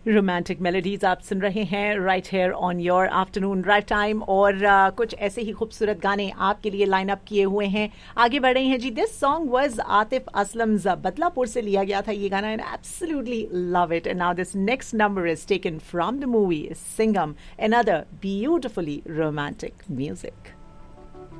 Romantic melodies आप सुन रहे हैं right hair on your afternoon drive time और कुछ ऐसे ही खूबसूरत गाने आपके लिए लाइन अप किए हुए हैं. आगे बढ़ रहे हैं जी. This song was Atif Aslam Badlapur से लिया गया था ये गाना and absolutely love it. And now this next number is taken from the movie Singham, another beautifully romantic music.